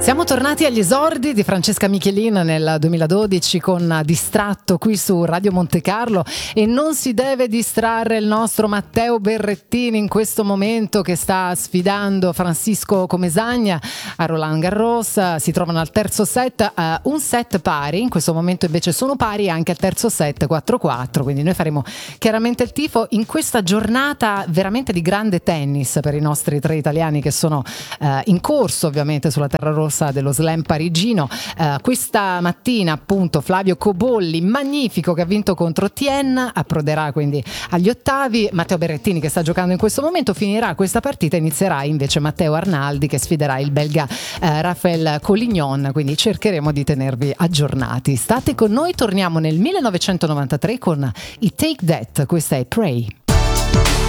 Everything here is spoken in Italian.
Siamo tornati agli esordi di Francesca Michelin nel 2012 con Distratto qui su Radio Monte Carlo, e non si deve distrarre il nostro Matteo Berrettini in questo momento, che sta sfidando Francisco Comesaña a Roland Garros. Si trovano al terzo set, un set pari, in questo momento invece sono pari anche al terzo set 4-4, quindi noi faremo chiaramente il tifo in questa giornata veramente di grande tennis per i nostri tre italiani che sono in corso ovviamente sulla terra rossa dello slam parigino. Questa mattina appunto Flavio Cobolli, magnifico, che ha vinto contro Tien, approderà quindi agli ottavi. Matteo Berrettini, che sta giocando in questo momento, finirà questa partita, inizierà invece Matteo Arnaldi che sfiderà il belga Raphael Collignon, quindi cercheremo di tenervi aggiornati. State con noi, torniamo nel 1993 con i Take That, questa è Pray.